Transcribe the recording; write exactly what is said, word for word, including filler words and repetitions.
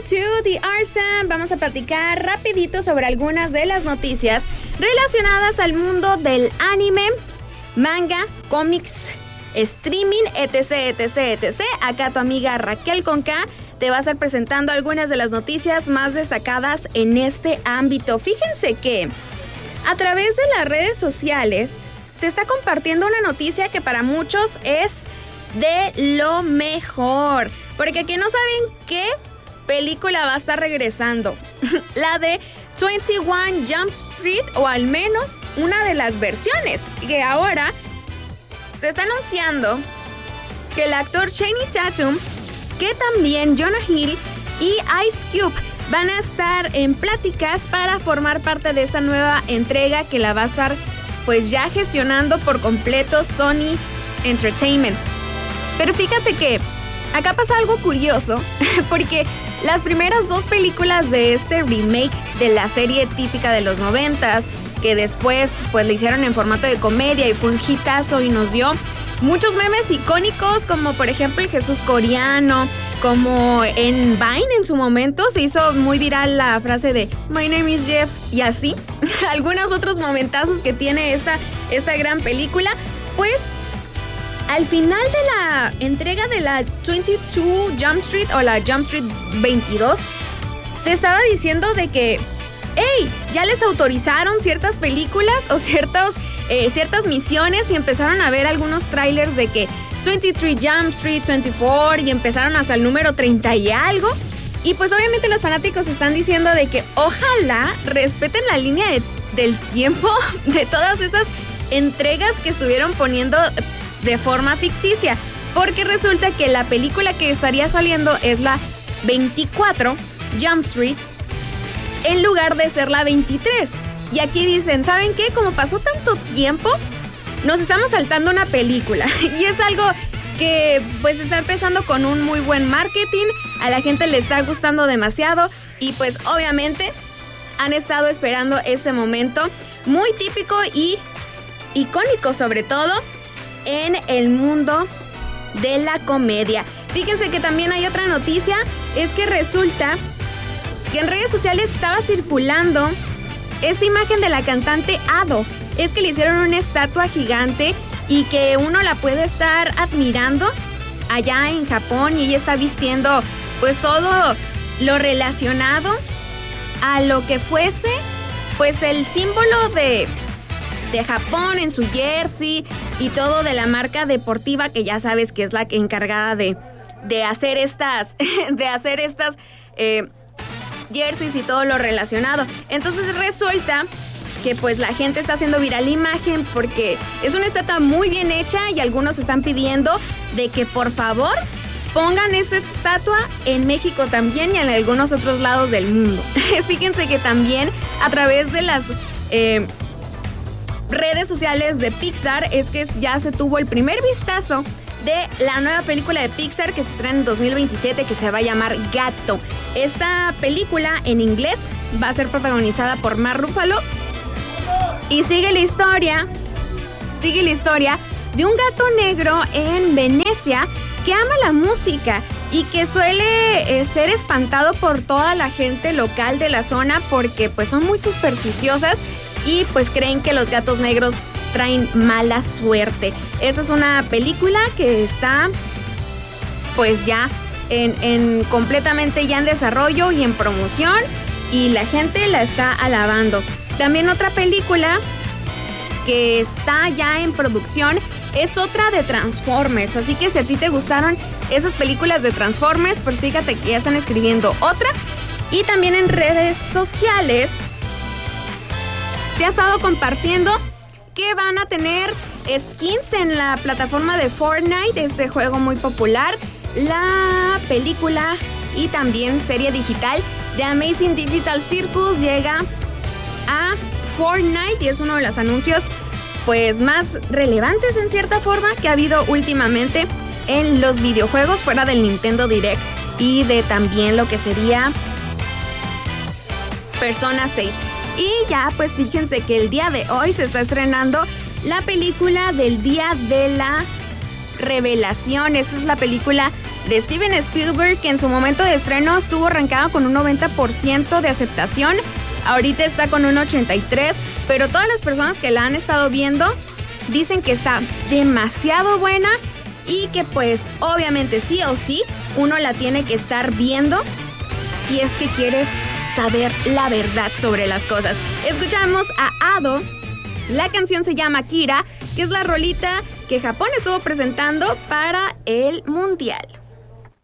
to The Arsan. Vamos a platicar rapidito sobre algunas de las noticias relacionadas al mundo del anime, manga, cómics, streaming, etc, etc, etc. Acá tu amiga Raquel con K te va a estar presentando algunas de las noticias más destacadas en este ámbito. Fíjense que a través de las redes sociales se está compartiendo una noticia que para muchos es de lo mejor. Porque aquí no saben qué película va a estar regresando. La de veintiuno Jump Street, o al menos una de las versiones. Que ahora se está anunciando que el actor Channing Tatum, que también Jonah Hill y Ice Cube van a estar en pláticas para formar parte de esta nueva entrega que la va a estar pues ya gestionando por completo Sony Entertainment. Pero fíjate que acá pasa algo curioso, porque las primeras dos películas de este remake de la serie típica de los noventas, que después pues le hicieron en formato de comedia y fue un hitazo y nos dio muchos memes icónicos, como por ejemplo el Jesús coreano, como en Vine en su momento se hizo muy viral la frase de My name is Jeff, y así algunos otros momentazos que tiene esta, esta gran película. Pues al final de la entrega de la veintidós Jump Street o la Jump Street veintidós, se estaba diciendo de que hey, ya les autorizaron ciertas películas o ciertos, eh, ciertas misiones, y empezaron a ver algunos trailers de que veintitrés Jump Street, veinticuatro, y empezaron hasta el número treinta y algo. Y pues obviamente los fanáticos están diciendo de que ojalá respeten la línea de, del tiempo de todas esas entregas que estuvieron poniendo de forma ficticia, porque resulta que la película que estaría saliendo es la veinticuatro Jump Street en lugar de ser la veintitrés. Y aquí dicen, ¿saben qué? Como pasó tanto tiempo, nos estamos saltando una película. Y es algo que pues está empezando con un muy buen marketing, a la gente le está gustando demasiado, y pues obviamente han estado esperando este momento muy típico y icónico, sobre todo en el mundo de la comedia. Fíjense que también hay otra noticia, es que resulta que en redes sociales estaba circulando esta imagen de la cantante Ado. Es que le hicieron una estatua gigante y que uno la puede estar admirando allá en Japón, y ella está vistiendo pues todo lo relacionado a lo que fuese pues el símbolo de, de Japón en su jersey y todo de la marca deportiva, que ya sabes que es la encargada de, de hacer estas, de hacer estas eh, jerseys y todo lo relacionado. Entonces resulta que pues la gente está haciendo viral la imagen porque es una estatua muy bien hecha, y algunos están pidiendo de que por favor pongan esa estatua en México también y en algunos otros lados del mundo. Fíjense que también a través de las eh, redes sociales de Pixar es que ya se tuvo el primer vistazo de la nueva película de Pixar que se estrena en dos mil veintisiete, que se va a llamar Gato. Esta película en inglés va a ser protagonizada por Mark Ruffalo y sigue la historia, sigue la historia de un gato negro en Venecia que ama la música y que suele eh, ser espantado por toda la gente local de la zona porque pues son muy supersticiosas y pues creen que los gatos negros traen mala suerte. Esa es una película que está pues ya en, en completamente ya en desarrollo y en promoción, y la gente la está alabando. También otra película que está ya en producción es otra de Transformers, así que si a ti te gustaron esas películas de Transformers, pues fíjate que ya están escribiendo otra. Y también en redes sociales se ha estado compartiendo que van a tener skins en la plataforma de Fortnite, este juego muy popular. La película y también serie digital de Amazing Digital Circus llega a Fortnite y es uno de los anuncios pues más relevantes en cierta forma que ha habido últimamente en los videojuegos, fuera del Nintendo Direct y de también lo que sería Persona seis. Y ya pues fíjense que el día de hoy se está estrenando la película del Día de la Revelación. Esta es la película de Steven Spielberg, que en su momento de estreno estuvo arrancado con un noventa por ciento de aceptación. Ahorita está con un ochenta y tres por ciento, pero todas las personas que la han estado viendo dicen que está demasiado buena y que pues obviamente sí o sí uno la tiene que estar viendo si es que quieres saber la verdad sobre las cosas. Escuchamos a Ado, la canción se llama Kira, que es la rolita que Japón estuvo presentando para el Mundial.